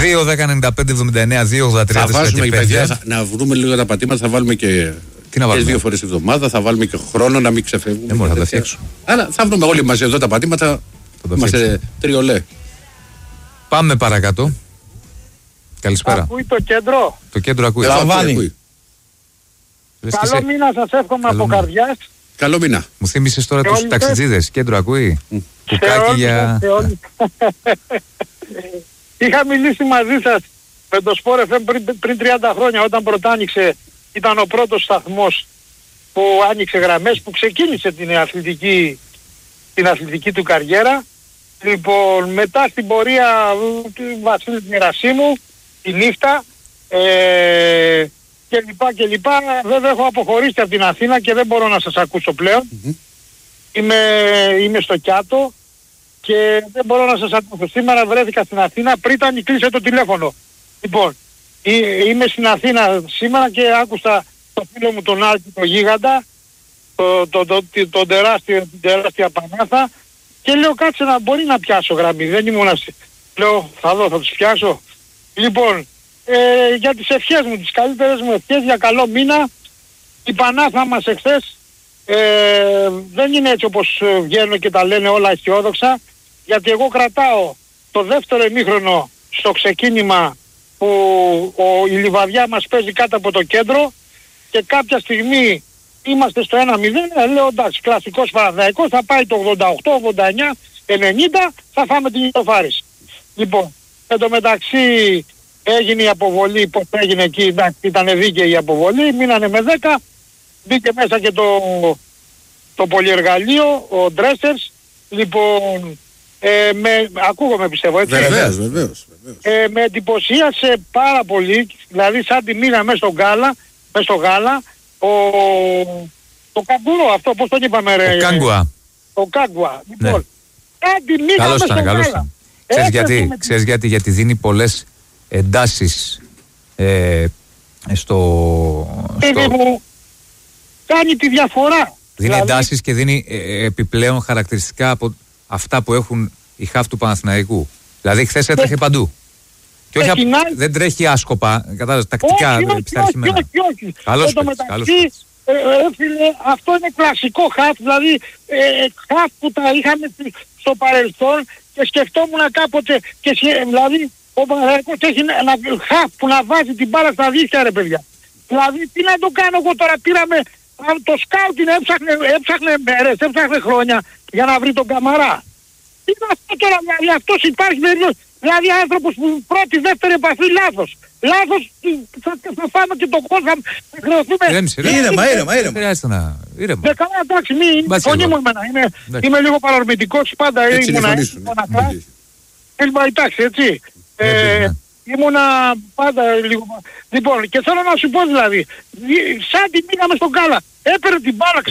2-10-95-79-2-83. Θα βάζουμε και παιδιά, να βρούμε λίγο τα πατήματα, θα βάλουμε και. Τι να βάλουμε? 2 φορές τη εβδομάδα, θα βάλουμε και χρόνο να μην ξεφεύγουμε. Δεν μπορούμε να τα φτιάξουμε. Αλλά θα βρούμε όλοι μαζί εδώ τα πατήματα. Είμαστε τριολέ. Πάμε παρακάτω. Καλησπέρα. Ακούει το κέντρο. Το κέντρο ακούει. Λαμβάνει. Καλό μήνα σας εύχομαι από καρδιάς. Καλό μήνα. Μου θύμισες τώρα τους ταξιτζίδες. Κέντρο ακούει. Κουκάκι για... Είχα μιλήσει μαζί σας με το Sport FM πριν 30 χρόνια, όταν πρωτάνοιξε. Ήταν ο πρώτος σταθμός που άνοιξε γραμμές, που ξεκίνησε την αθλητική του καριέρα. Λοιπόν, μετά στην πορεία του Βασίλη Μοιρασίμου, η νύχτα και λοιπά. Βέβαια έχω αποχωρήσει από την Αθήνα και δεν μπορώ να σας ακούσω πλέον. Είμαι στο Κιάτο και δεν μπορώ να σας ακούσω. Σήμερα βρέθηκα στην Αθήνα πριν κλείσε το τηλέφωνο. Λοιπόν, είμαι στην Αθήνα σήμερα και άκουσα το φίλο μου τον Άλκη, το γίγαντα, την τεράστια Πανάθα, και λέω κάτσε να μπορεί να πιάσω γραμμή. Δεν ήμουν λέω θα τους πιάσω. Λοιπόν, για τις ευχές μου, τις καλύτερες μου ευχές για καλό μήνα. Η Πανάθα μας εχθές δεν είναι έτσι όπως βγαίνουν και τα λένε όλα αισιόδοξα, γιατί εγώ κρατάω το δεύτερο ημίχρονο στο ξεκίνημα που η Λιβαδιά μας παίζει κάτω από το κέντρο και κάποια στιγμή είμαστε στο 1-0, λέω εντάξει, κλασικός Παναθηναϊκός, θα πάει το 88, 89, 90, θα φάμε την Ιτοφάρης. Λοιπόν, εν τω μεταξύ έγινε η αποβολή, πώς έγινε εκεί, εντάξει, ήταν δίκαιη η αποβολή, μείνανε με 10, μπήκε μέσα και το πολυεργαλείο, ο Ντρέσερς, λοιπόν, ακούγομαι πιστεύω, έτσι. Βεβαίως. Με εντυπωσίασε πάρα πολύ, δηλαδή σαν τη μοίρα μέσα στο γάλα, το καγκουρό, αυτό πώς τον είπαμε ρε. Ο Κάγκουα. Λοιπόν, σαν τη μοίρα μέσα στο γάλα. Ξέρεις γιατί δίνει πολλές εντάσεις στο... μου κάνει τη διαφορά. Δίνει εντάσεις και δίνει επιπλέον χαρακτηριστικά από αυτά που έχουν οι χαφ του Παναθηναϊκού. Δηλαδή χθες έτρεχε παντού. Και όχι, δεν τρέχει άσκοπα, κατάλαβες, τακτικά, πειθαρχημένα. Όχι. Καλώς παίκτης. Φίλε, αυτό είναι κλασικό χαφ, δηλαδή χαφ που τα είχαμε στο παρελθόν και σκεφτόμουν κάποτε, δηλαδή ο Παναθηναϊκός έχει ένα χαφ που να βάζει την μπάλα στα δίχτυα ρε παιδιά. Δηλαδή τι να το κάνω εγώ τώρα, πήραμε το σκάουτιν, έψαχνε μέρες, έψαχνε χρόνια για να βρει τον Καμαρά. Τι είναι αυτό τώρα, δηλαδή αυτός υπάρχει, δηλαδή άνθρωπος που πρώτη, δεύτερη επαφή λάθος. Λάθος, θα φάμε και τον κόσμο, θα χρεωθούμε. Ήρεμα. Ναι, καλά, εντάξει, φωνή μου εμένα, είμαι λίγο παρορμητικός, πάντα ήμουνα εντάξει, έτσι. Ήμουνα πάντα λίγο... Λοιπόν, και θέλω να σου πω δηλαδή, σαν τη μείναμε στον Κάλα, έπαιρνε την μπάλα,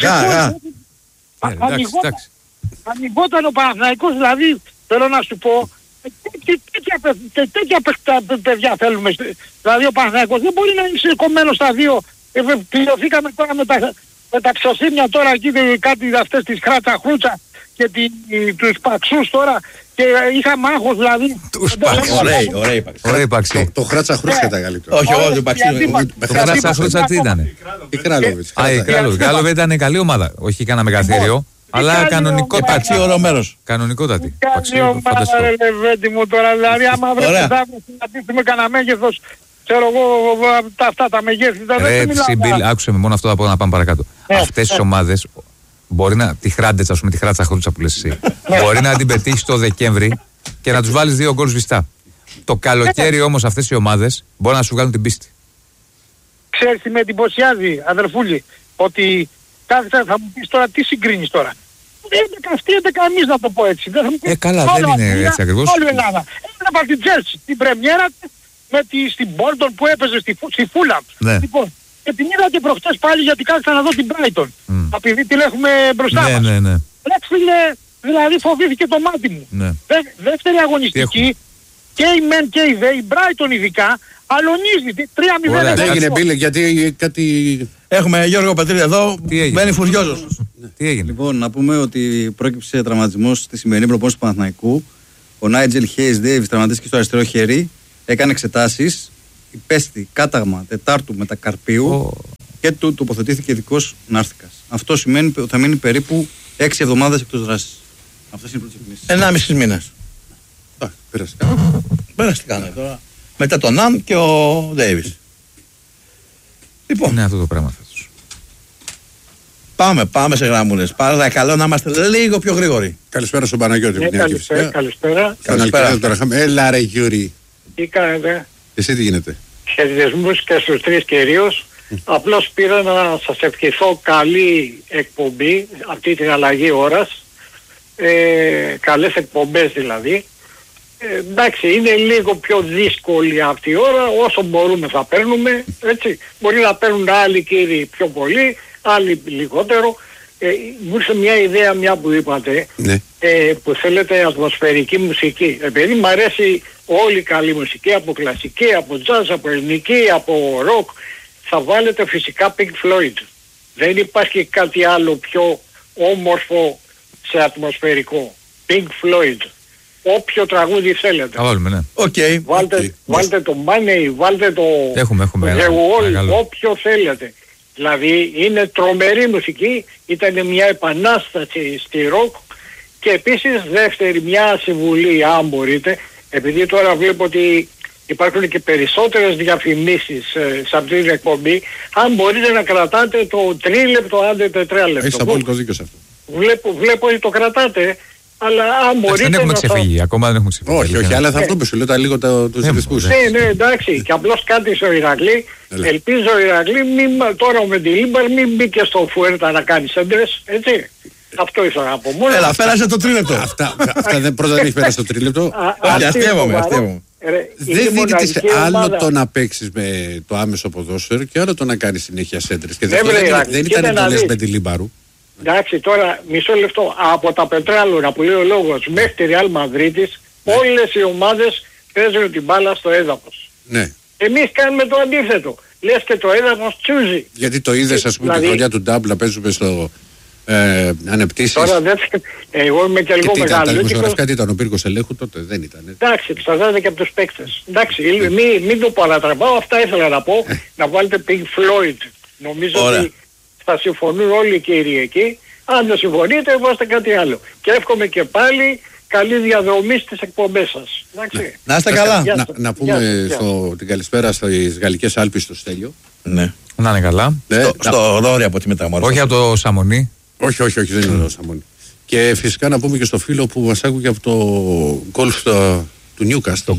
ανοιγόταν ο Παναθηναϊκός, δηλαδή, θέλω να σου πω, τέτοια παιδιά θέλουμε. Δηλαδή ο Παναθηναϊκός δεν μπορεί να είναι κομμένος στα δύο. Πληρωθήκαμε τώρα με τα ψωσίμια τώρα εκεί, κάτι αυτές τις χράτσα χρούτσα και τους παξούς τώρα, και είχαμε άγχος δηλαδή. Τους παξούς. Ωραία παξί. Το χράτσα χρούτσα ήταν καλύτερο. Όχι, εγώ το παξί. Το χράτσα χρούτσα τι ήτανε? Η Κράλοβιτς. Η Κράλοβιτς ήταν καλή ομάδα. Όχι κανένα μεγαθύριο. Αλλά κανονικότατη. Κανονικότατη. Καλή ομάδα ρε Λεβέντη μου τώρα, δηλαδή άμα βρέσεις αύριο να πείσουμε κανένα μέγεθος, ξέρω εγώ αυτά τα μεγέθη. Ρε Τσιμπίλ, άκουσε με μόνο αυτό από να πάμε παρακάτω. Αυτές τις ομάδες, μπορεί να τη Χράντετσα, ας πούμε, τη Χράτσα Χρούτσα που λες εσύ, μπορεί να την πετύχεις το Δεκέμβρη και να τους βάλεις 2 γκολ σβηστά. Το καλοκαίρι όμως αυτές οι ομάδες μπορεί να σου βγάλουν την πίστη. Ξέρεις τι με εντυπωσιάζει, αδερφούλη, ότι θα μου πεις τώρα τι συγκρίνεις τώρα. 11 εμείς να το πω έτσι. Καλά, δεν είναι έτσι ακριβώς. Όλη η Ελλάδα. Έβλεπα την Chelsea, την πρεμιέρα στην Bolton που έπαιζε στη Fulham. Ναι. Λοιπόν, και την είδα και προχτές πάλι γιατί κάθισα να δω την Brighton. Επειδή την έχουμε μπροστά μας. Ναι. Φίλε, δηλαδή φοβήθηκε το μάτι μου. Ναι. Δεύτερη αγωνιστική, και η μεν και η δε, η Brighton ειδικά, αλωνίζει. 3-0. Δεν έγινε Μπίλε, γιατί κάτι... Έχουμε Γιώργο Πατρίδη εδώ, μένει φουριόζος. Τι έγινε? Λοιπόν, να πούμε ότι πρόκειψε τραυματισμός στη σημερινή προπόνηση του Παναθηναϊκού. Ο Νάιτζελ Χέις Ντέιβις τραυματίστηκε στο αριστερό χέρι. Έκανε εξετάσεις, υπέστη κάταγμα Τετάρτου μετακαρπίου και του τοποθετήθηκε ειδικός ναύτικας. Αυτό σημαίνει ότι θα μείνει περίπου 6 εβδομάδες εκτός δράσης. Αυτές είναι οι πρώτες εμφανίσεις. 1,5 μήνες. Πέραστηκαν τώρα. Μετά τον Ναν και ο Ντέιβις. Λοιπόν. Είναι αυτό το πράγμα φέτος. Πάμε σε γραμμούλες. Παρακαλώ να είμαστε λίγο πιο γρήγοροι. Καλησπέρα στον Παναγιώτη. Καλησπέρα. Έλα ρε Γιούρι. Τι κάνετε? Εσύ τι γίνεται? Χαιρετισμούς και στους τρεις κυρίους. Απλώς πήρα να σας ευχηθώ καλή εκπομπή, αυτή την αλλαγή ώρας. Καλές εκπομπές δηλαδή. Εντάξει, είναι λίγο πιο δύσκολη αυτή η ώρα, όσο μπορούμε θα παίρνουμε, έτσι. Μπορεί να παίρνουν άλλοι κύριοι πιο πολύ, άλλοι λιγότερο. Μου ήρθε μια ιδέα, μια που είπατε, που θέλετε ατμοσφαιρική μουσική. Επειδή μου αρέσει όλη η καλή μουσική, από κλασική, από jazz, από ελληνική, από rock, θα βάλετε φυσικά Pink Floyd. Δεν υπάρχει κάτι άλλο πιο όμορφο σε ατμοσφαιρικό. Pink Floyd. Όποιο τραγούδι θέλετε. Θα βάλουμε, ναι. Βάλτε το Money, βάλτε το έχουμε, The Wall, όποιο θέλετε. Δηλαδή είναι τρομερή μουσική, ήταν μια επανάσταση στη ροκ. Και επίσης δεύτερη μια συμβουλή, αν μπορείτε, επειδή τώρα βλέπω ότι υπάρχουν και περισσότερες διαφημίσεις σε αυτή την εκπομπή, αν μπορείτε να κρατάτε το 3 λεπτό, άντε 4 λεπτό. Έχεις απόλυτο δίκιο σε αυτό. Βλέπω ότι το κρατάτε. Αλλά αν μπορείτε δεν έχουμε ξεφύγει, ακόμα δεν έχουμε ξεφύγει. Όχι, αλλά θα αυτό που σου λέω, τα λίγο τους ρυθμούς. Ναι, εντάξει, και απλώς κάτι στο Ηρακλή. Ελπίζω ο Ηρακλή τώρα με τη Λίμπαρ μην μπήκε στο Φουέρτα να κάνει έντρες, έτσι. Αυτό ήθελα να πω μόνο. Έλα, πέρασε το τρίλεπτο. Αυτά πρώτα δεν έχει πέρασει το τρίλεπτο. Αστείευομαι. Δεν δίνει άλλο το να παίξεις με το άμεσο ποδόσφαιρο και άλλο το να κάνεις συνέχεια έντρες. Και δεν ήταν το λες με τη Λίμπαρου. Εντάξει, τώρα μισό λεπτό. Από τα πετράλωνα που λέει ο λόγος μέχρι τη Ρεάλ Μαδρίτης, όλες οι ομάδες παίζουν την μπάλα στο έδαφος. Ναι. Εμείς κάνουμε το αντίθετο. Λες και το έδαφος τσούζει. Γιατί το είδες, ας πούμε, τη χρονιά του Ντάμπ να παίζουμε στο ανεπτύσσεις. Τώρα εγώ είμαι και λίγο μεγάλο. Τα δημοσιογραφικά τι ήταν, ο πύργος ελέγχου τότε, δεν ήταν. Εντάξει, εξαρτάται και από τους παίκτες. Εντάξει, μην το παρατραπάω, αυτά ήθελα να πω. Να βάλετε Pink Floyd. Νομίζω ότι θα συμφωνούν όλοι οι κύριοι εκεί. Αν δεν συμφωνείτε, βάστε κάτι άλλο. Και εύχομαι και πάλι καλή διαδρομή στις εκπομπές σας. Εντάξει. Να είστε καλά. Να πούμε την καλησπέρα στις Γαλλικές Άλπεις στο Στέλιο. Ναι. Να είναι καλά. Στο Ρόρι από τη μεταμόρφωση. Όχι από το Σαμονί. Όχι, δεν είναι το Σαμονί. Και φυσικά να πούμε και στο φίλο που μας άκουγε από το γκολφ του Νιούκαστλ.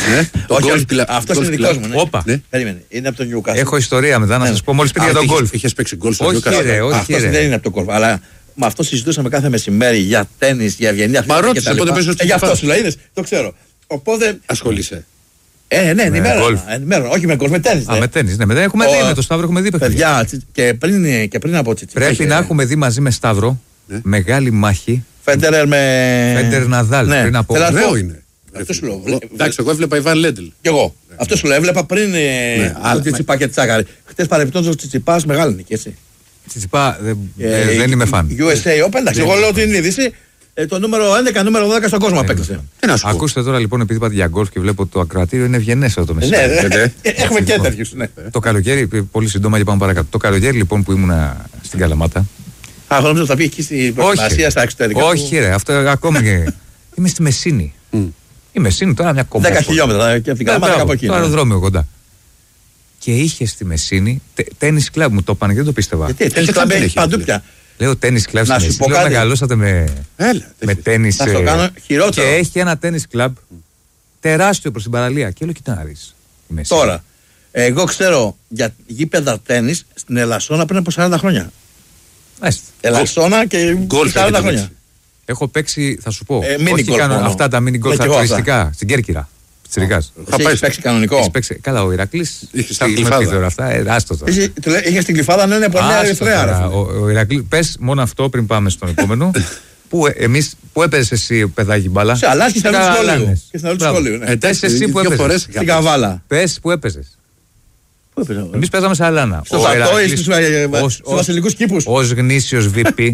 Αυτό είναι δικός μου. Όπα. Περίμενε. Είναι από το Νιούκαστλ. Έχω ιστορία μετά να σας πω μόλις πήγε για τον γκολφ. Είχες παίξει γκολφ στο Νιούκαστλ. Αυτό δεν είναι από το γκολφ. Αλλά με αυτό συζητούσαμε κάθε μεσημέρι για τέννις, για ευγενία. Μα ρώτησε πότε παίζει ο Γι' αυτό σου λέει, το ξέρω. Οπότε. Ασχολείσαι. Ναι, ενημέρωνα. Όχι με γκολφ, με τέννις. Με τέννις, ναι. Μετά έχουμε δει με το Σταύρο, έχουμε δει παιδιά. Και πριν από Τσιτσιπά. Πρέπει να έχουμε δει μαζί με Σταύρο μεγάλη μάχη. Φέντερερ με. Φέντερ Ναδάλ. Πριν από. Ωραίο είναι. Αυτό σου λέω. Εντάξει, εγώ έβλεπα Ιβάν Λέντλ. Κι εγώ. Αυτό σου λέω. Έβλεπα πριν το Τσιτσιπά και Τσάκαρη. Χτες παρεμπιπτόντως ο Τσιτσιπάς μεγάλη νίκη, έτσι. Τσιτσιπά δεν είμαι φαν. USA Open, εντάξει. Εγώ λέω την είδηση. Το νούμερο 11, νούμερο 12 στον κόσμο απέκτησε. Ακούστε τώρα λοιπόν, επειδή είπατε για γκολφ και βλέπω το ακροατήριο είναι ευγενές το μεσημέρι. Ναι, έχουμε και τέτοιους. Το καλοκαίρι, πολύ σύντομα και πάμε παρακάτω. Το καλοκαίρι λοιπόν που ήμουνα στην Καλαμάτα. Νόμιζα θα πει εκεί στην προετοιμασία στα εξωτερικά. Όχι, ρε, αυτό ακόμα και. Είμαι στη Μεσίνη. Η Μεσίνη τώρα μια κομμάτια. 10 χιλιόμετρα και από την Καλαμάτα κάπου εκεί. Το αεροδρόμιο κοντά. Και είχε στη Μεσίνη τένις κλαμπ, μου το είπαν και δεν το πίστευα. Γιατί τένις κλαμπ έχει παντού πια. Λέω τένις κλαμπ στη Μεσίνη. Λέω μεγαλώσατε με τένις. Θα το κάνω χειρότερο. Και έχει ένα τένις κλαμπ τεράστιο προς την παραλία. Και λέω κοιτά να δεις. Τώρα, εγώ ξέρω για γήπεδα τένις στην Ελασσόνα πριν από 40 χρόνια. Ελασσόνα και 40 χρόνια. Έχω παίξει, θα σου πω. Όχι αυτά τα mini golf τουριστικά στην Κέρκυρα. Έχεις παίξει κανονικό. Καλά, ο Ηρακλής. Είχε στην Γλυφάδα. Είχε στην Γλυφάδα, ναι, από Νέα Ερυθρέα. Ο Ηρακλής, πες μόνο αυτό πριν πάμε στον επόμενο. Πού έπαιζες εσύ παιδάκι μπάλα? Σε Αλάς και στην άλλη του σχολείου. Πες εσύ που έπαιζες. Στην Καβάλα. Πες που έπαιζες. Εμείς παίζαμε σε Αλάνα. Στο Σαρτό ή στους Βασιλικούς Κήπους. Ως γνήσιος VP.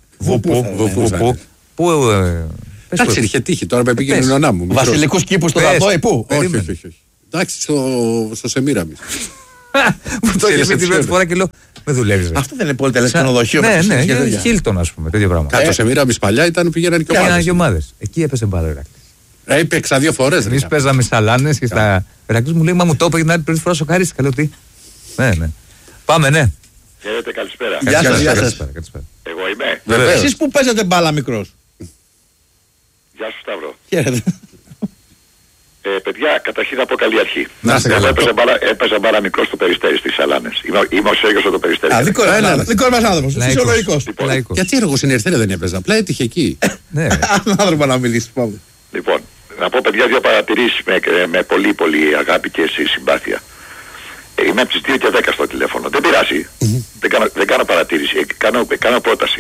Βουπού. Πού. Εντάξει, είχε τύχει τώρα με πήγαινε η νονά μου. Βασιλικούς Κήπους στο Σαρτό ή πού? Όχι. Εντάξει, στο Σεμίραμις. Που το είχε την πρώτη φορά και λέω με δουλεύει. Αυτό δεν είναι πολυτελές ξενοδοχείο. Ναι, Χίλτον, ας πούμε, τέτοιο πράγμα. Το Σεμίραμις παλιά πήγαιναν και ομάδες. Εκεί έπεσε μπάλα ο Ηρακλής. Έπαιξα 2 φορές. Εμείς παίζαμε σαλάνες και στα. Ηρακλής μου λέει: Μα μου το είπε την άλλη πρώτη φορά, σοκαρίστηκα. Λέω τι. Ναι. Πάμε, ναι. Χαίρετε, καλησπέρα. Γεια σας. Εγώ είμαι. Εσείς που παίζατε μπάλα μικρός? Γεια σου, Σταύρο. Χαίρετε. Παιδιά, καταρχήν να πω καλή αρχή. Εγώ έπαιζα μπάλα μικρό στο Περιστέρι στις Σαλάνες. Είμαι ο Σέγιος από το Περιστέρι. Δικό μας άνθρωπος. Φυσιολογικός. Γιατί εγώ στην Ερυθρέα δεν έπαιζα, απλά έτυχε εκεί. Άλλο άνθρωπο να μιλήσει. Λοιπόν, να πω παιδιά 2 παρατηρήσεις με πολύ πολύ αγάπη και συμπάθεια. Είμαι από τις 2 και 10 στο τηλέφωνο. Δεν πειράζει. Δεν κάνω παρατήρηση. Κάνω πρόταση.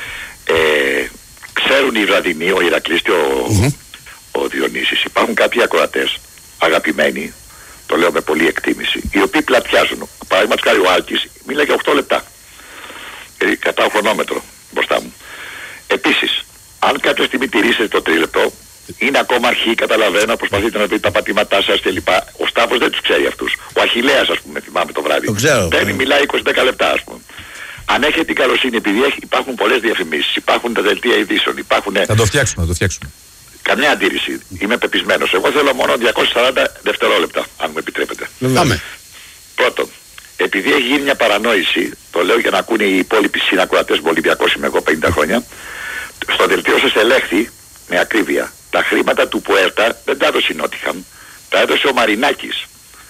Ξέρουν οι Βραδινοί, ο Ηρακλής και ο Διονύσης. Υπάρχουν κάποιοι ακροατές αγαπημένοι, το λέω με πολύ εκτίμηση, οι οποίοι πλατιάζουν. Παραδείγματος χάρη ο Άλκης μίλα για 8 λεπτά. Κατάω χρονόμετρο μπροστά μου. Επίσης, αν κάποια στιγμή τηρήσετε το 3 λεπτό, είναι ακόμα αρχή, καταλαβαίνω, προσπαθείτε να πείτε τα πατήματά σας κλπ. Ο Σταύρος δεν τους ξέρει αυτούς. Ο Αχιλλέας, ας πούμε, θυμάμαι το βράδυ. Παίρνει, μιλάει 20-10 λεπτά, ας πούμε. Αν έχετε την καλοσύνη, επειδή υπάρχουν πολλές διαφημίσεις, υπάρχουν τα δελτία ειδήσεων, υπάρχουν. Θα το φτιάξουμε. Καμιά αντίρρηση. Είμαι πεπισμένος. Εγώ θέλω μόνο 240 δευτερόλεπτα, αν μου επιτρέπετε. Πάμε. Πρώτον, επειδή έχει γίνει μια παρανόηση, το λέω για να ακούνε οι υπόλοιποι συνακροατές μου, Ολυμπιακός είμαι εγώ 50 χρόνια, στο δελτίο σας ελέγχθη με ακρίβεια. Τα χρήματα του Πουέρτα δεν τα έδωσε η Νότιχαμ, τα έδωσε ο Μαρινάκης.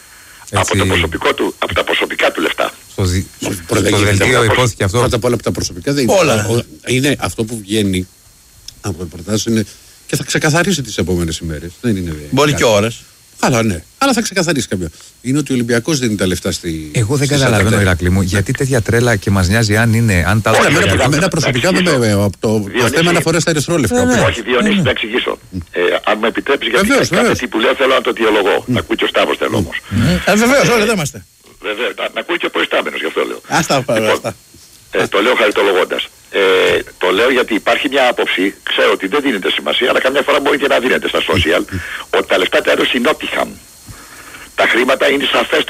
Από τα προσωπικά του λεφτά. Στο δελτίο υπόθηκε αυτό. Πρώτα απ' όλα από τα προσωπικά δεν είναι. Είναι αυτό που βγαίνει από ρεπορτάζ είναι. Και θα ξεκαθαρίσει τις επόμενες ημέρες. Δεν είναι. Μπορεί και ώρες. Αλλά ναι. Αλλά θα ξεκαθαρίσει κάποια. Είναι ότι ο Ολυμπιακός δίνει τα λεφτά στη. Εγώ δεν καταλαβαίνω, Ηρακλή μου, γιατί τέτοια τρέλα και μας νοιάζει αν τα δώσει. Εμένα προσωπικά δεν με. Το θέμα να φορέσει τα ερυθρόλευκα. Όχι, Διονύση, να εξηγήσω. Αν μου επιτρέψει, γιατί κάτι που λέω θέλω να το αιτιολογώ. Να ακούει και ο Σταύρος θέλω όμως. Βεβαίως, όλοι δεν είμαστε. Βεβαίως, να ακούει και ο προϊστάμενος, γι' αυτό λέω. Άστα. Το λέω χαριτολογώντας. Το λέω γιατί υπάρχει μια άποψη, ξέρω ότι δεν δίνεται σημασία, αλλά καμιά φορά μπορεί και να δίνεται στα social, ότι τα λεφτά τα έδωσε η Νότιχαμ. Τα χρήματα είναι σαφές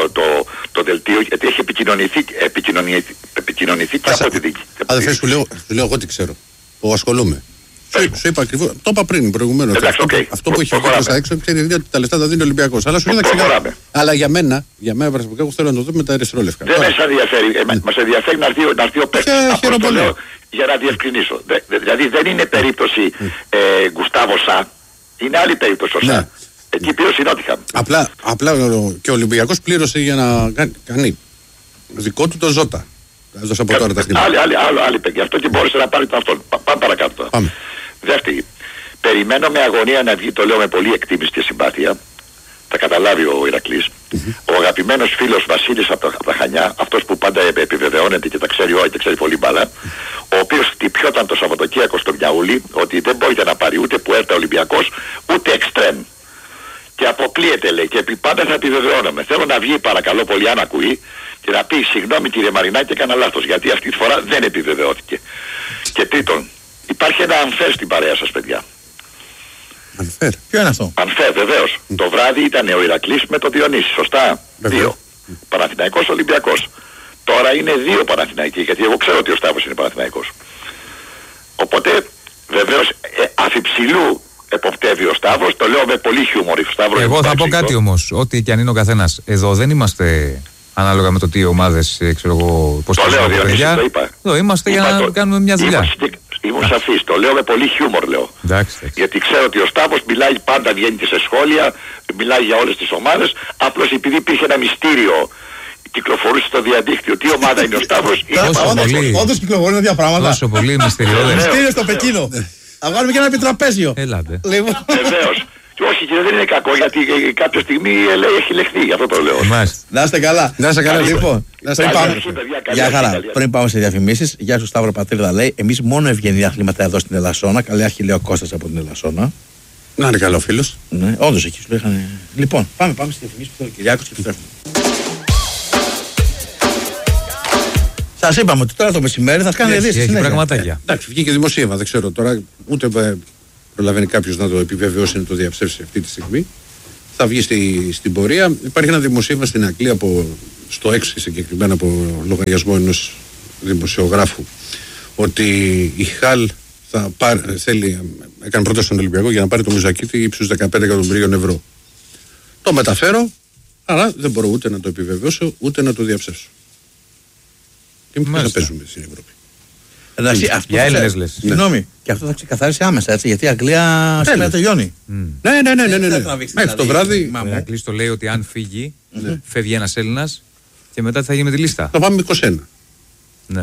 το δελτίο, γιατί έχει επικοινωνηθεί και από τη δίκη. Αδερφέ, σου λέω εγώ τι ξέρω. Που ασχολούμαι. Σου είπα ακριβώς, το είπα πριν προηγουμένως. Αυτό που έχει βγει στα έξω ξέρει ότι τα λεφτά τα δίνει ο Ολυμπιακός. Αλλά σου είδα αλλά για μένα προσωπικά εγώ θέλω να το δω με τα ερυθρόλευκα. Δεν μας ενδιαφέρει. Μας ενδιαφέρει να έρθει ο παίκτης. Αυτό το λέω για να διευκρινίσω. Δηλαδή δεν είναι περίπτωση Γκουστάβο Σα. Είναι άλλη περίπτωση ο Σα. Εκεί πλήρωσε η Νότιχαμ. Απλά και ο Ολυμπιακός πλήρωσε για να κάνει δικό του το Ζώτα. Έδωσε από τώρα τα χρήματα. Άλλη παιδιά. Αυτό και μπόρεσε να πάρει τον αυτόν. Πάμε παρακάτω. Δεύτερη. Περιμένω με αγωνία να βγει, το λέω με πολύ εκτίμηση και συμπάθεια. Θα καταλάβει ο Ηρακλής. Ο αγαπημένος φίλος Βασίλης από τα Χανιά, αυτός που πάντα επιβεβαιώνεται και τα ξέρει όλα και ξέρει πολύ μπάλα, ο οποίος χτυπιόταν το Σαββατοκύριακο στο Μιαούλι ότι δεν μπορείτε να πάρει ούτε Πουέρτα Ολυμπιακός ούτε εξτρέμ. Και αποκλείεται λέει και πάντα θα επιβεβαιώνομαι. Θέλω να βγει παρακαλώ πολύ αν ακούει και να πει συγγνώμη κύριε Μαρινάκη έκανα λάθος γιατί αυτή τη φορά δεν επιβεβαιώθηκε. Και τρίτον, υπάρχει ένα αμφέρ στην παρέα σας παιδιά. Ανφέρ. Ποιο είναι αυτό? Ανφέρ, βεβαίως. Το βράδυ ήταν ο Ηρακλής με το Διονύση, σωστά? 2. Παναθηναϊκός Ολυμπιακός. Τώρα είναι 2 Παναθηναϊκοί, γιατί εγώ ξέρω ότι ο Σταύρος είναι Παναθηναϊκός. Οπότε, βεβαίως, αφιψηλού εποπτεύει ο Σταύρος, το λέω με πολύ χιούμορ. Εγώ θα πω κάτι όμως, ό,τι και αν είναι ο καθένας. Εδώ δεν είμαστε ανάλογα με το τι ομάδες, ξέρω εγώ, πώς το λέω, Διονύση, το είπα. Εδώ είμαστε για να κάνουμε μια δουλειά. Ήμουν σαφής, το λέω με πολύ χιούμορ λέω. Εντάξει. Γιατί ξέρω ότι ο Σταύρος μιλάει πάντα, βγαίνει και σε σχόλια, μιλάει για όλες τις ομάδες, απλώς επειδή υπήρχε ένα μυστήριο, κυκλοφορούσε στο διαδίκτυο, τι ομάδα είναι ο Σταύρος. Όντως κυκλοφορούν τέτοια πράγματα. Τόσο πολύ μυστηριώδες. Μυστήριο στο Πεκίνο. Θα βγάλουμε και ένα επιτραπέζιο. Ελάτε. Βεβαίως. Όχι κύριε, δεν είναι κακό γιατί κάποια στιγμή έχει λεχθεί, αυτό το λέω. Να είστε καλά. Να είστε καλά. Λοιπόν, γεια χαρά. Πριν πάμε σε διαφημίσεις, γεια σου Σταύρο Πατρίδα λέει, εμείς μόνο ευγενή χρήματα εδώ στην Ελασσόνα. Καλή αρχή λέει ο Κώστας από την Ελασσόνα. Να είναι καλό φίλος. Ναι, όντως εκεί σου λέγανε. Λοιπόν, πάμε σε διαφημίσεις που θέλει ο Κυριάκος και επιστρέφουμε. Σας είπαμε ότι τώρα το μεσημέρι θα κάνετε ειδήσεις. Έχει πραγματάκια. Εντάξει, βγήκε δημοσίευμα, δεν ξέρω τώρα ούτε προλαβαίνει κάποιος να το επιβεβαιώσει, να το διαψεύσει αυτή τη στιγμή. θα βγει στην πορεία. Υπάρχει ένα δημοσίευμα στην Αγγλία στο 6 συγκεκριμένα από λογαριασμό ενός δημοσιογράφου ότι η Χαλ έκανε πρόταση στον Ολυμπιακό για να πάρει το Μουζακίτη ύψους 15 εκατομμυρίων ευρώ. Το μεταφέρω, αλλά δεν μπορώ ούτε να το επιβεβαιώσω ούτε να το διαψεύσω. Και μην θα παίζουμε στην Ευρώπη. Εντάξει, αυτό για Έλληνες λες. Συγγνώμη. Και αυτό θα ξεκαθάρισει άμεσα, έτσι, γιατί η Αγγλία σήμερα τελειώνει. Ναι. Μέχρι το βράδυ. Ο Ηρακλής το λέει ότι αν φύγει, φεύγει ένας Έλληνας και μετά τι θα γίνει με τη λίστα. Θα πάμε 21. Ναι.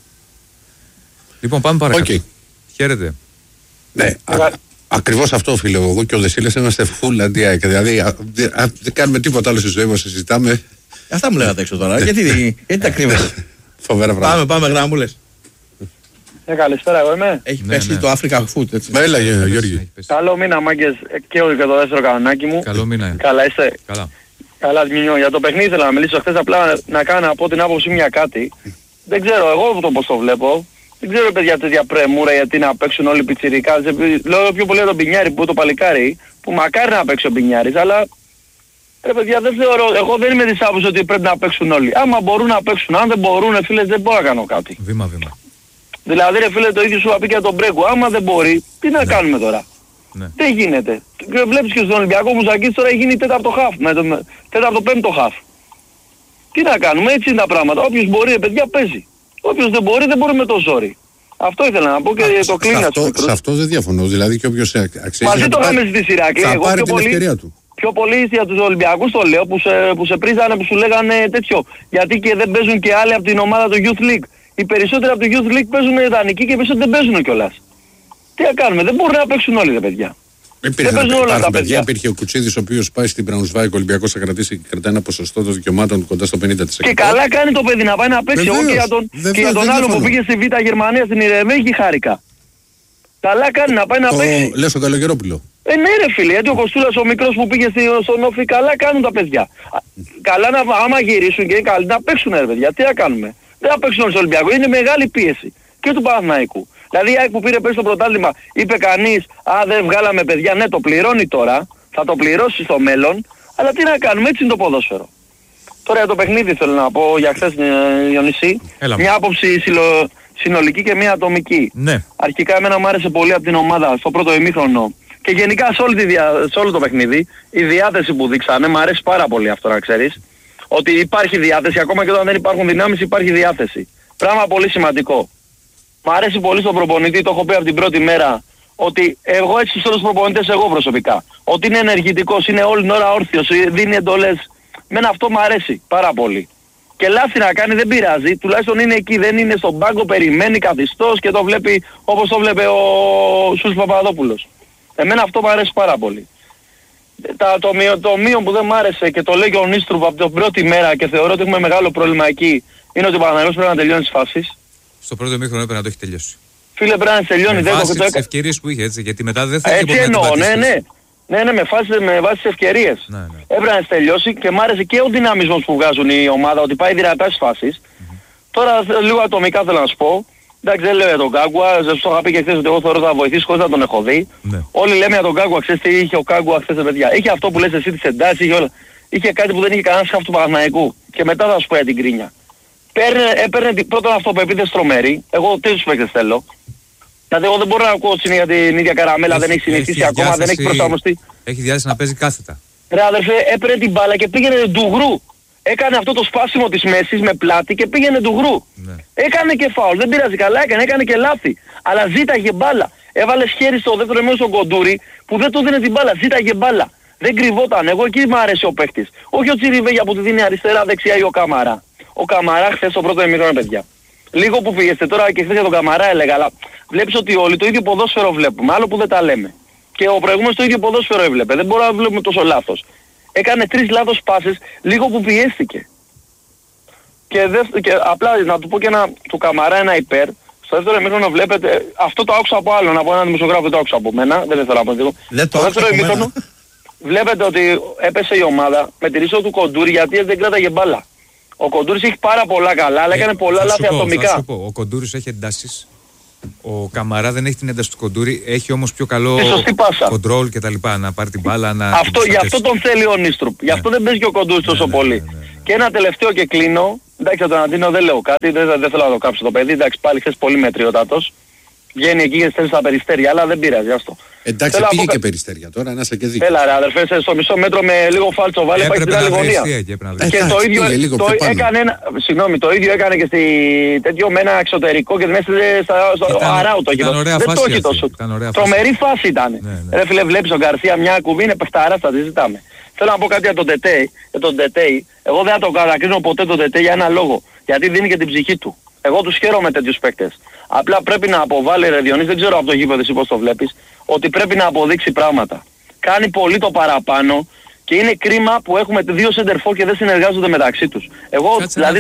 Λοιπόν, πάμε παρακάτω. Χαίρετε. Ναι, ακριβώς αυτό, φίλε. Εγώ και ο Δεσίλας είμαστε full αντιάκ. Δηλαδή, αν δεν κάνουμε τίποτα άλλο στη ζωή μας, συζητάμε. Αυτά μου λέγατε έξω τώρα. Γιατί τα κρύβεσαι. Φοβερά πράγματα. Πάμε γράμμουλες. Καλησπέρα, εγώ είμαι. Έχει πέσει το Africa Food, έτσι. Έλα, Γιώργη. Καλό μήνα, μάγκες, και όλο και το δεύτερο κανονάκι μου. Καλό μήνα. Καλά είστε. Καλά, Μινιό. Για το παιχνίδι ήθελα να μιλήσω χθες, απλά να κάνω από την άποψή μια κάτι. Δεν ξέρω, εγώ πώς το βλέπω. Δεν ξέρω, παιδιά, τέτοια πρεμούρα γιατί να παίξουν όλοι πιτσιρικάς. Λέω πιο πολύ για τον Πινιάρη που το παλικάρι, που μακάρι να παίξει ο Πινιάρης, αλλά ρε παιδιά, δεν θεωρώ, εγώ δεν είμαι της άποψης ότι πρέπει να παίξουν όλοι. Άμα μπορούν να παίξουν, αν δεν μπορούν, φίλε, δεν μπορώ να κάνω κάτι. Βήμα. Δηλαδή, ρε φίλε, το ίδιο σου είπα και για τον Μπρέγκο. Άμα δεν μπορεί, τι να κάνουμε τώρα. Ναι. Δεν γίνεται. Βλέπεις και στον Ολυμπιακό Μουζακής τώρα έχει γίνει τέταρτο χαφ, τέταρτο πέμπτο χαφ. Τι να κάνουμε, έτσι είναι τα πράγματα. Όποιος μπορεί, ρε παιδιά, παίζει. Όποιος δεν μπορεί, δεν μπορεί με το ζόρι. Αυτό ήθελα να πω και το κλείνω. Σε αυτό δεν διαφωνώ. Δηλαδή και όποιος αξίζει. Μαζί το είχαμε στη σειρά. Θα πάρει την ευκαιρία του. Πιο πολύ για τους Ολυμπιακούς το λέω που σε πρίζανε, που σου λέγανε τέτοιο. Γιατί και δεν παίζουν και άλλοι από την ομάδα του Youth League. Οι περισσότεροι από το Youth League παίζουν ιδανικοί και οι περισσότεροι δεν παίζουν κιόλας. Τι να κάνουμε, δεν μπορούν να παίξουν όλοι, ρε παιδιά. Υπήρχε ο Κουτσίδης ο οποίος πάει στην Μπραουνσβάικ, ο Ολυμπιακός θα κρατάει ένα ποσοστό των δικαιωμάτων κοντά στο 50%. Και καλά κάνει το παιδί να πάει να παίξει. Εγώ και για τον άλλο που πήγε στη Β' Γερμανία στην Ιρεμέγη χάρηκα. Καλά κάνει να πάει να παίξει. Λες ο Καλογερόπουλο. Ναι ρε φίλε, γιατί ο Κοστούλας ο μικρός που πήγε στον Όφη, καλά κάνουν τα παιδιά. Καλά άμα γυρίσουν και είναι καλοί να παίξουν, ρε παιδιά. Τι να κάνουμε. Δεν θα παίξουν στον Ολυμπιακό, είναι μεγάλη πίεση. Και του Παναθηναϊκού. Δηλαδή η ΑΕΚ που πήρε πέρυσι το πρωτάθλημα, είπε κανείς, δεν βγάλαμε παιδιά, ναι το πληρώνει τώρα, θα το πληρώσει στο μέλλον, αλλά τι να κάνουμε, έτσι είναι το ποδόσφαιρο. Τώρα για το παιχνίδι θέλω να πω για χθες Διονύση, μια άποψη συνολική και μια ατομική. Ναι. Αρχικά εμένα μου άρεσε πολύ από την ομάδα στο πρώτο ημίχρονο και γενικά σε όλο το παιχνίδι, η διάθεση που δείξανε, μου αρέσει πάρα πολύ αυτό να ξέρεις, ότι υπάρχει διάθεση, ακόμα και όταν δεν υπάρχουν δυνάμεις υπάρχει διάθεση. Πράγμα πολύ σημαντικό. Μ' αρέσει πολύ στον προπονητή, το έχω πει από την πρώτη μέρα, ότι εγώ έτσι στους προπονητές εγώ προσωπικά, ότι είναι ενεργητικός, είναι όλη την ώρα όρθιος, δίνει εντολές. Μένα αυτό μ' αρέσει πάρα πολύ. Και λάθη να κάνει δεν πειράζει, τουλάχιστον είναι εκεί, δεν είναι στον πάγκο, περιμένει καθιστός και το βλέπει όπως το βλέπει ο Σούλης Παπαδόπουλος. Εμένα αυτό μ' αρέσει πάρα πολύ. Το μείον που δεν μ' άρεσε και το λέει και ο Νίστρουπ από την πρώτη μέρα και θεωρώ ότι έχουμε μεγάλο πρόβλημα εκεί, είναι ότι ο Παναθηναϊκός πρέπει να τελειώνει τις φάσεις. Στο πρώτο ημίχρονο έπρεπε να το έχει τελειώσει. Φίλε, πρέπει να τελειώνει. Με βάση τις ευκαιρίες που είχε, έτσι, γιατί μετά δεν θα είχε έτσι εννοώ, ναι, με βάση τις ευκαιρίες. Ναι. Έπρεπε να τελειώσει και μ' άρεσε και ο δυναμισμός που βγάζουν η ομάδα, ότι πάει δυνατά στις φάσεις. Τώρα λίγο ατομικά θέλω να σου πω. Εντάξει, δεν λέω για τον Κάγκουα, δεν σου είχα πει και χθες ότι εγώ θεωρώ ότι θα βοηθήσει χωρίς να τον έχω δει. Ναι. Όλοι λέμε για τον Κάγκουα, ξέρεις τι είχε ο Κάγκουα χθες, παιδιά. Είχε αυτό που λες εσύ τις εντάσεις, είχε όλα. Είχε κάτι που δεν είχε κανένας χαφ του Παναθηναϊκού. Και μετά θα σου πω για την κρίνια. Έπαιρνε πρώτον αυτοπεποίθηση τρομερή. Εγώ τέτοιους παίκτες θέλω. Δηλαδή εγώ δεν μπορώ να ακούω συνέχεια την ίδια καραμέλα, δεν έχει συνηθίσει ακόμα, δεν έχει προσαρμοστεί. Έχει διάθεση να παίζει κάθετα. Ρε αδερφέ, έπαιρνε την μπάλα και πήγαινε ντουγρού. Έκανε αυτό το σπάσιμο της μέσης με πλάτη και πήγαινε ντουγρού. Ναι. Έκανε και φάουλ, δεν πειράζει, καλά έκανε και λάθη. Αλλά ζήταγε μπάλα. Έβαλε χέρι στο δεύτερο ημίχρονο στον Κοντούρη που δεν του δίνει την μπάλα, ζήταγε μπάλα. Δεν κρυβόταν, εγώ εκεί μου άρεσε ο παίκτης. Όχι ο Τσιριβέγια που τη δίνει αριστερά, δεξιά ή ο Καμαρά. Ο Καμαρά χθες στο πρώτο ημίχρονο, παιδιά. Λίγο που φύγεστε τώρα και χθες για τον Καμαρά έλεγα, αλλά βλέπεις ότι όλοι το ίδιο ποδόσφαιρο βλέπουμε, άλλο που δεν τα λέμε. Και ο προηγούμενος το ίδιο ποδόσφαιρο έβλεπε, δεν μπορούμε να βλέπουμε τόσο λάθος. Έκανε 3 λάθος πάσες, λίγο που πιέστηκε. Και απλά να του πω και του Καμαρά ένα υπέρ. Στο δεύτερο ημίχρονο βλέπετε, αυτό το άκουσα από άλλον, από έναν δημοσιογράφο το άκουσα από μένα, δεν θέλω να πω τίποτα. Στο δεύτερο ημίχρονο βλέπετε ότι έπεσε η ομάδα με τη ρίση του Κοντούρη γιατί δεν κράταγε μπάλα. Ο Κοντούρης έχει πάρα πολλά καλά, αλλά έκανε πολλά λάθη ατομικά. Ο Κοντούρης έχει εντάσεις. Ο Καμαρά δεν έχει την ένταση του Κοντούρη, έχει όμως πιο καλό κοντρόλ και τα λοιπά, να πάρει την μπάλα. Γι' αυτό τον θέλει ο Νίστρουπ. Γι' αυτό δεν παίζει και ο Κοντούρης τόσο πολύ. Και ένα τελευταίο και κλείνω. Εντάξει, για τον Αντίνο δεν λέω κάτι, δεν θέλω να το κάψω το παιδί. Εντάξει, πάλι χθες πολύ μετριότατος. Βγαίνει εκεί και στέλνει στα Περιστέρια, αλλά δεν πειράζει αυτό. Εντάξει, πήγε και Περιστέρια τώρα, να σε και δίκιο. Έλα ρε αδερφέ, στο μισό μέτρο με λίγο φάλτσο βάλε, πάει στην άλλη γωνία. Και το ίδιο έκανε, το ίδιο έκανε και στη τέτοιο με ένα εξωτερικό και την έστειλε στο αράουτο. Δεν το έχει τόσο. Τρομερή φάση ήταν. Ρε φίλε, βλέπεις ο Γκαρσία μια κουβή, είναι παιχταράς, θα τη ζητάμε. Θέλω να πω κάτι για τον Τετέι. Εγώ δεν θα το κατακρίνω ποτέ τον Τετέι για ένα λόγο. Γιατί δίνει και την ψυχή του. Εγώ τους χαίρομαι τέτοιους παίκτες. Απλά πρέπει να αποβάλει ρε Διονύση, δεν ξέρω από το γήπεδο εσύ πώς το βλέπεις, ότι πρέπει να αποδείξει πράγματα. Κάνει πολύ το παραπάνω και είναι κρίμα που έχουμε δύο σεντερφόρ και δεν συνεργάζονται μεταξύ τους. Εγώ κάτσε δηλαδή...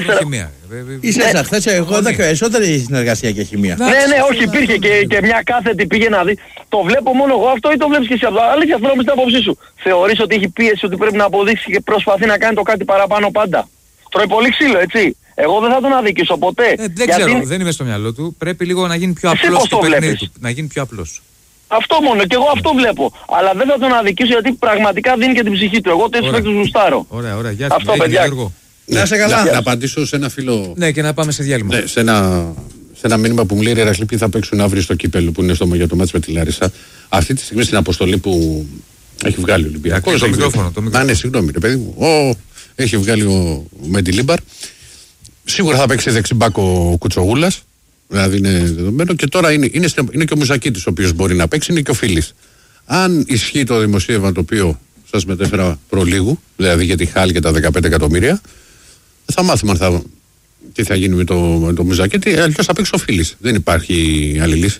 Ίσα χθες εγώ είδα και περισσότερη συνεργασία και χημεία. Ναι, όχι, υπήρχε και μια κάθετη πήγε να δει. Το βλέπω μόνο εγώ αυτό ή το βλέπεις και εσύ αυτό. Αλήθεια, θέλω να την άποψή σου. Θεωρείς ότι έχει πίεση, ότι πρέπει να αποδείξει και προσπαθεί να κάνει το κάτι παραπάνω πάντα. Τρώει πολύ ξύλο, έτσι. Εγώ δεν θα τον αδικήσω ποτέ. Δεν ξέρω, δεν είμαι στο μυαλό του. Πρέπει λίγο να γίνει πιο απλός το παιχνίδι του. Να γίνει πιο απλός. Αυτό μόνο, και εγώ αυτό βλέπω. Αλλά δεν θα τον αδικήσω γιατί πραγματικά δίνει και την ψυχή του. Εγώ τέτοιους παίκτες γουστάρω. Ωραία, γεια αυτό, παιδιά. Να σε καλά. Να απαντήσω σε ένα φίλο. Ναι, και να πάμε σε διάλειμμα. Ναι, σε ένα μήνυμα που μου λέει η Ηρακλή ποιοι θα παίξουν αύριο στο κύπελλο που είναι για το μάτς με τη Λάρισα. Αυτή τη στιγμή στην αποστολή που έχει βγάλει ο Ολυμπιακός. Το μικρόφωνο. Ναι, συγγνώμη, ρε παιδί μου. Έχει βγάλει ο Μεντιλίμπαρ. Σίγουρα θα παίξει δεξιμπάκ ο Κουτσογούλας. Δηλαδή είναι δεδομένο. Και τώρα είναι και ο Μουζακίτης ο οποίος μπορεί να παίξει, είναι και ο Φίλης. Αν ισχύει το δημοσίευμα το οποίο σας μετέφερα προλίγου, δηλαδή για τη Χάλ και τα 15 εκατομμύρια, θα μάθουμε τι θα γίνει με το Μουζακίτη. Αλλιώς θα παίξει ο Φίλης. Δεν υπάρχει άλλη λύση.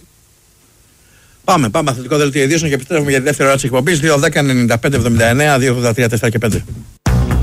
Πάμε. Αθλητικό δελτίο ειδήσεων και επιστρέφουμε για τη δεύτερη ώρα της εκπομπής. 2-10-95-79, 2-83-4 και 5.